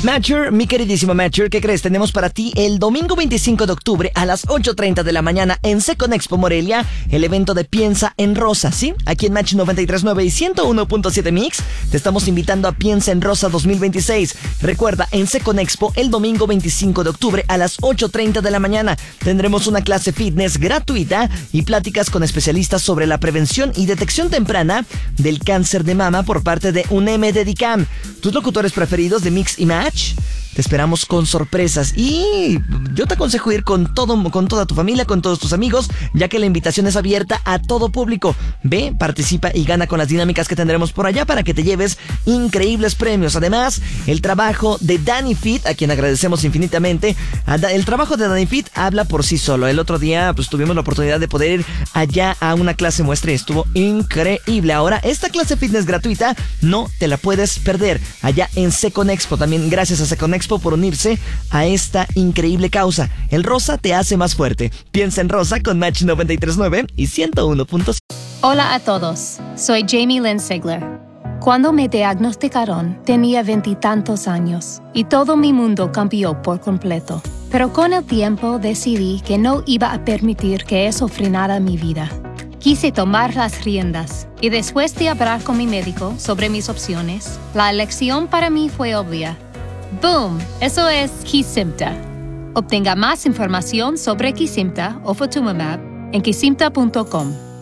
Matcher, mi queridísimo Matcher, ¿qué crees? Tenemos para ti el domingo 25 de octubre a las 8:30 de la mañana en Second Expo Morelia, el evento de Piensa en Rosa, ¿sí? Aquí en Match 93.9 y 101.7 Mix, te estamos invitando a Piensa en Rosa 2026. Recuerda, en Second Expo, el domingo 25 de octubre a las 8:30 de la mañana, tendremos una clase fitness gratuita y pláticas con especialistas sobre la prevención y detección temprana del cáncer de mama por parte de UNEM Dedicam. Tus locutores preferidos de Mix y Match te esperamos con sorpresas y yo te aconsejo ir con toda tu familia, con todos tus amigos, ya que la invitación es abierta a todo público. Ve, participa y gana con las dinámicas que tendremos por allá para que te lleves increíbles premios. Además, el trabajo de Danny Fit, a quien agradecemos infinitamente, el trabajo de Danny Fit habla por sí solo. El otro día pues tuvimos la oportunidad de poder ir allá a una clase muestra y estuvo increíble. Ahora, esta clase fitness gratuita no te la puedes perder allá en Second Expo. También gracias a Second Expo por unirse a esta increíble causa. El rosa te hace más fuerte. Piensa en Rosa con Match 93.9 y 101.5. Hola a todos, soy Jamie Lynn Sigler. Cuando me diagnosticaron, tenía 20 y tantos años y todo mi mundo cambió por completo. Pero con el tiempo decidí que no iba a permitir que eso frenara mi vida. Quise tomar las riendas y después de hablar con mi médico sobre mis opciones, la elección para mí fue obvia. ¡Boom! Eso es Kesimpta. Obtenga más información sobre Kesimpta o Ofatumumab en kesimpta.com.